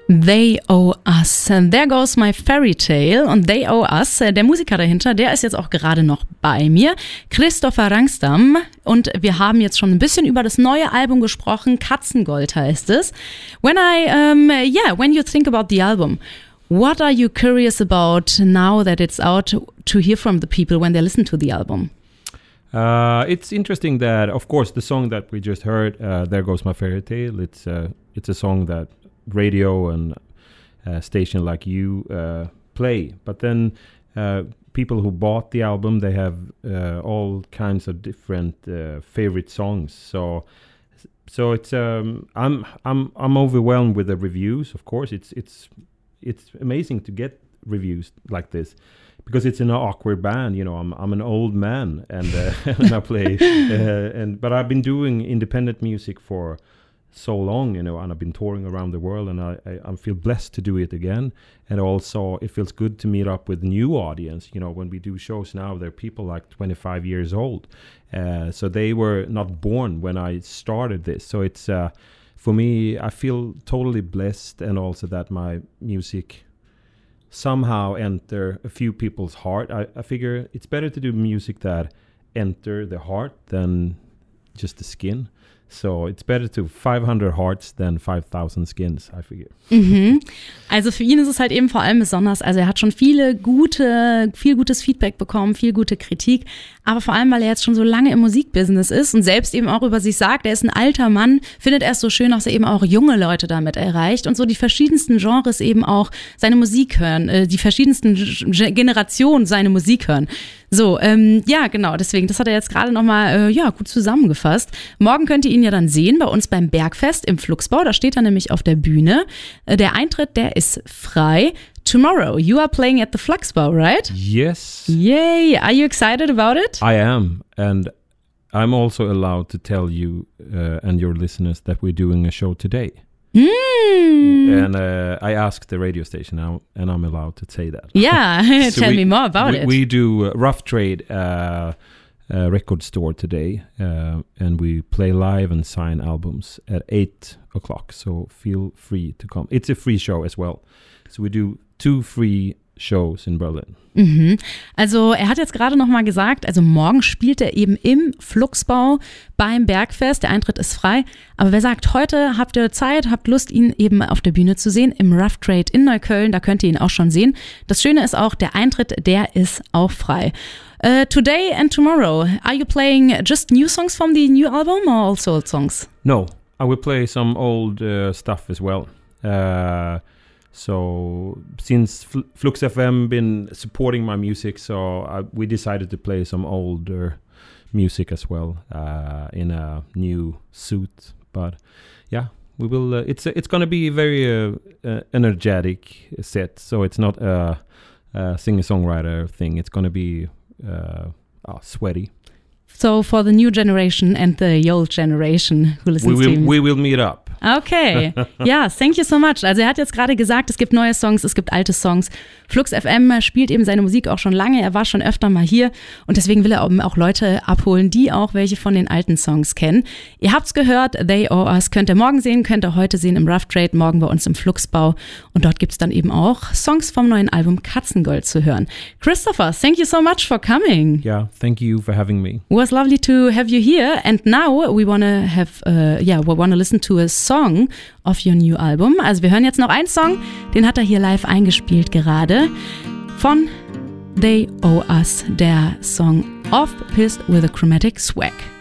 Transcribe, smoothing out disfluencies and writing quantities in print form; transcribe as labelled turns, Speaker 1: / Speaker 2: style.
Speaker 1: They Owe Us. There Goes My Fairy Tale und They Owe Us. Der Musiker dahinter, der ist jetzt auch gerade noch bei mir, Christopher Rangstam. Und wir haben jetzt schon ein bisschen über das neue Album gesprochen. Katzengold heißt es. When you think about the album, what are you curious about now that it's out to hear from the people when they listen to the album?
Speaker 2: It's interesting that, of course, the song that we just heard, There Goes My Fairy Tale, it's a song that radio and station like you play. But then people who bought the album, they have all kinds of different favorite songs. So it's I'm overwhelmed with the reviews. Of course, it's amazing to get reviews like this. Because it's an awkward band, you know. I'm an old man, and and I play, but I've been doing independent music for so long, you know, and I've been touring around the world, and I feel blessed to do it again. And also, it feels good to meet up with new audience. You know, when we do shows now, there are people like 25 years old, so they were not born when I started this. So it's for me, I feel totally blessed, and also that my music somehow enter a few people's heart. I figure it's better to do music that enter the heart than just the skin. So it's better to 500 hearts than 5,000 skins, I figure.
Speaker 1: Mhm. Also für ihn ist es halt eben vor allem besonders, also er hat schon viel gutes Feedback bekommen, viel gute Kritik, aber vor allem, weil er jetzt schon so lange im Musikbusiness ist und selbst eben auch über sich sagt, er ist ein alter Mann, findet er es so schön, dass er eben auch junge Leute damit erreicht und so die verschiedensten Genres eben auch seine Musik hören, die verschiedensten Generationen seine Musik hören. So, ja genau, deswegen, das hat er jetzt gerade nochmal gut zusammengefasst. Morgen könnt ihr ihn ja dann sehen bei uns beim Bergfest im Fluxbau, da steht er nämlich auf der Bühne. Der Eintritt, der ist frei. Tomorrow, you are playing at the Fluxbau, right?
Speaker 2: Yes.
Speaker 1: Yay, are you excited about it?
Speaker 2: I am, and I'm also allowed to tell you and your listeners that we're doing a show today. And I asked the radio station now, and I'm allowed to say that.
Speaker 1: Yeah, so tell me more about it.
Speaker 2: We do Rough Trade record store today, and we play live and sign albums at 8 o'clock, so feel free to come. It's a free show as well. So we do 2 free shows in Berlin.
Speaker 1: Mhm. Also er hat jetzt gerade noch mal gesagt, also morgen spielt er eben im Fluxbau beim Bergfest, der Eintritt ist frei, aber wer sagt, heute habt ihr Zeit, habt Lust, ihn eben auf der Bühne zu sehen, im Rough Trade in Neukölln, da könnt ihr ihn auch schon sehen. Das Schöne ist auch, der Eintritt, der ist auch frei. Today and tomorrow, are you playing just new songs from the new album or also old songs?
Speaker 2: No, I will play some old stuff as well. So since Flux FM been supporting my music, so we decided to play some older music as well in a new suit. But yeah, we will. It's going to be a very energetic set. So it's not a singer-songwriter thing. It's going to be sweaty.
Speaker 1: So for the new generation and the old generation who listens to him.
Speaker 2: We will meet up.
Speaker 1: Okay, ja, thank you so much. Also er hat jetzt gerade gesagt, es gibt neue Songs, es gibt alte Songs. Flux FM spielt eben seine Musik auch schon lange, er war schon öfter mal hier und deswegen will er auch Leute abholen, die auch welche von den alten Songs kennen. Ihr habt's gehört, They Owe Us könnt ihr morgen sehen, könnt ihr heute sehen im Rough Trade, morgen bei uns im Fluxbau und dort gibt's dann eben auch Songs vom neuen Album Katzengold zu hören. Christopher, thank you so much for coming.
Speaker 2: Yeah, thank you for having me.
Speaker 1: It was lovely to have you here and now we want to listen to a song of your new album. Also wir hören jetzt noch einen Song, den hat er hier live eingespielt gerade von They Owe Us, der Song Off Pissed with a Chromatic Swag.